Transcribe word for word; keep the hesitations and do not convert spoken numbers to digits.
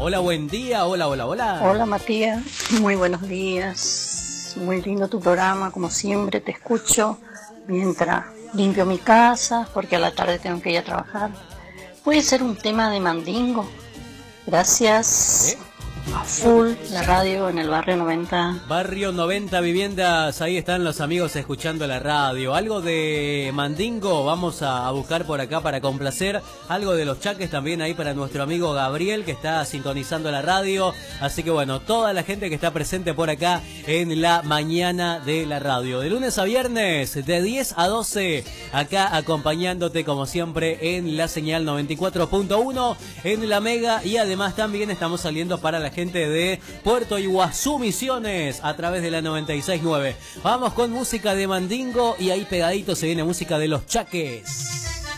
Hola, buen día. Hola, hola, hola. Hola, Matías. Muy buenos días. Muy lindo tu programa, como siempre. Te escucho mientras limpio mi casa, porque a la tarde tengo que ir a trabajar. ¿Puede ser un tema de Mandingo? Gracias. ¿Eh? A full, la radio en el barrio noventa. Barrio noventa Viviendas, ahí están los amigos escuchando la radio. Algo de Mandingo vamos a buscar por acá para complacer. Algo de los Chaques también ahí para nuestro amigo Gabriel, que está sintonizando la radio. Así que bueno, toda la gente que está presente por acá en la mañana de la radio. De lunes a viernes, de diez a doce, acá acompañándote como siempre en la señal noventa y cuatro punto uno, en la Mega. Y además también estamos saliendo para la gente de Puerto Iguazú, Misiones, a través de la noventa y seis punto nueve. Vamos con música de Mandingo y ahí pegadito se viene música de los Chaques.